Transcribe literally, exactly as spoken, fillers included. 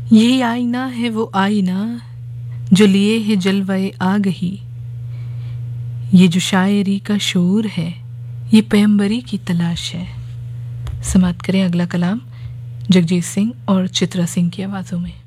यही आईना है वो आईना जो लिए है जलवाए आ गही। ये जो शायरी का शोर है ये पैगंबरी की तलाश है। समाप्त करें अगला कलाम जगजीत सिंह और चित्रा सिंह की आवाज़ों में।